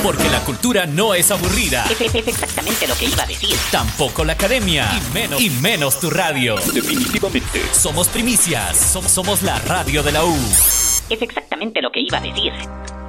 Porque la cultura no es aburrida. Es exactamente lo que iba a decir. Tampoco la academia. Y menos tu radio. Definitivamente. Somos primicias. Somos la radio de la U. Es exactamente lo que iba a decir.